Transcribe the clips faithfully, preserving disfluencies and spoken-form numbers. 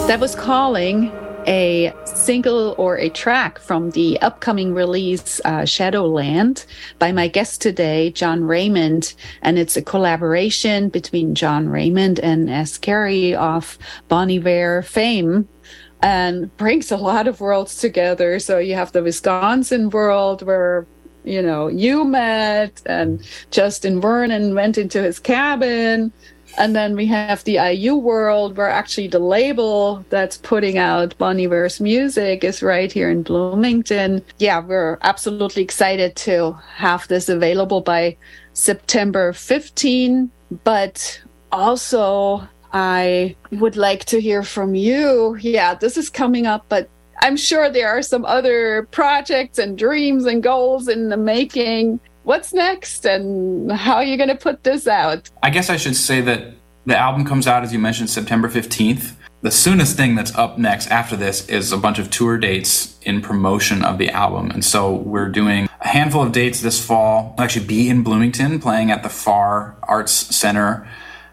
That was Calling, a single or a track from the upcoming release uh, Shadowland by my guest today, John Raymond. And it's a collaboration between John Raymond and S. Carey of Bon Iver fame, and brings a lot of worlds together. So you have the Wisconsin world where, you know, you met, and Justin Vernon went into his cabin. And then we have the I U world, where actually the label that's putting out Bon Iver's music is right here in Bloomington. Yeah, we're absolutely excited to have this available by September fifteenth. But also, I would like to hear from you. Yeah, this is coming up, but I'm sure there are some other projects and dreams and goals in the making. What's next, and how are you going to put this out? I guess I should say that the album comes out, as you mentioned, September fifteenth. The soonest thing that's up next after this is a bunch of tour dates in promotion of the album. And so we're doing a handful of dates this fall. We'll actually be in Bloomington playing at the Farr Arts Center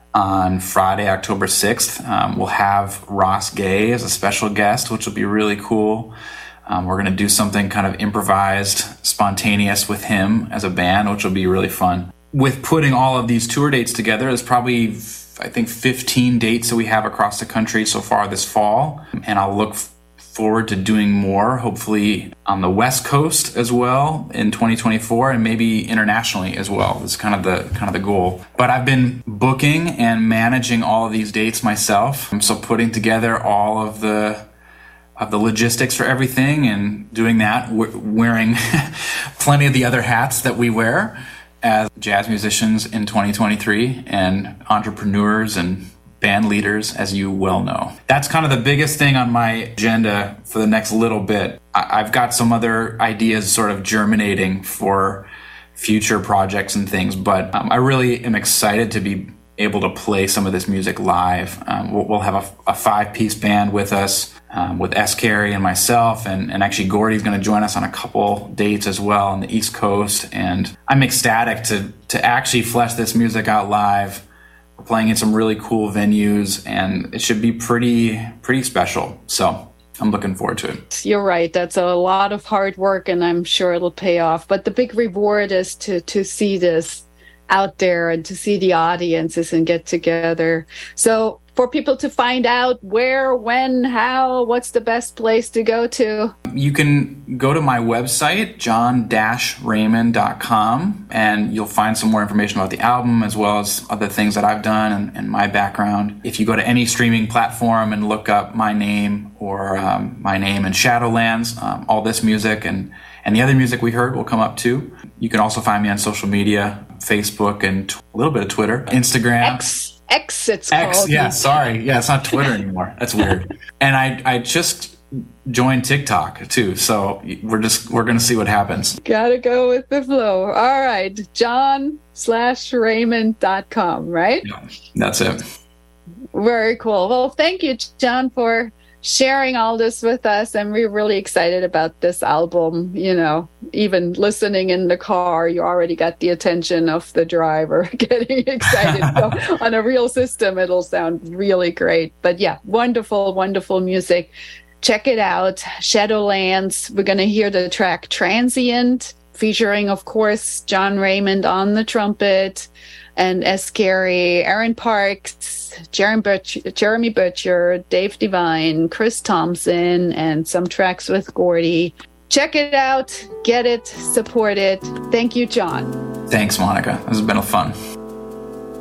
on Friday, October sixth. Um, we'll have Ross Gay as a special guest, which will be really cool. Um, we're going to do something kind of improvised, spontaneous with him as a band, which will be really fun. With putting all of these tour dates together, there's probably, I think, fifteen dates that we have across the country so far this fall. And I'll look f- forward to doing more, hopefully on the West Coast as well in twenty twenty-four, and maybe internationally as well. That's kind of the kind of the goal. But I've been booking and managing all of these dates myself. So putting together all of the of the logistics for everything, and doing that, wearing plenty of the other hats that we wear as jazz musicians in twenty twenty-three, and entrepreneurs and band leaders, as you well know. That's kind of the biggest thing on my agenda for the next little bit. I've got some other ideas sort of germinating for future projects and things, but um, I really am excited to be able to play some of this music live. Um, we'll, we'll have a, a five-piece band with us, um, with S. Carey and myself, and, and actually Gordy's going to join us on a couple dates as well on the East Coast. And I'm ecstatic to to actually flesh this music out live. We're playing in some really cool venues, and it should be pretty pretty special. So I'm looking forward to it. You're right. That's a lot of hard work, and I'm sure it'll pay off. But the big reward is to to see this out there and to see the audiences and get together. So for people to find out where, when, how, what's the best place to go to? You can go to my website, john dash raymond dot com, and you'll find some more information about the album as well as other things that I've done and, and my background. If you go to any streaming platform and look up my name or um, my name and Shadowlands, um, all this music and, and the other music we heard will come up too. You can also find me on social media, Facebook and t- a little bit of Twitter, Instagram. X. X, it's X, called. yeah, sorry. Yeah, it's not Twitter anymore. That's weird. And I I just joined TikTok too, so we're just we're gonna see what happens. Gotta go with the flow. All right, John slash Raymond dot com, right? Yeah, that's it. Very cool. Well, thank you, John, for sharing all this with us, and we're really excited about this album. You know, even listening in the car, you already got the attention of the driver getting excited. So on a real system, it'll sound really great. But yeah, wonderful, wonderful music. Check it out. Shadowlands. We're going to hear the track Transient, featuring, of course, John Raymond on the trumpet, and S. Carey, Aaron Parks, Jeremy Butcher, Jeremy Butcher, Dave Devine, Chris Thompson, and some tracks with Gordy. Check it out, get it, support it. Thank you, John. Thanks, Monica. This has been a fun.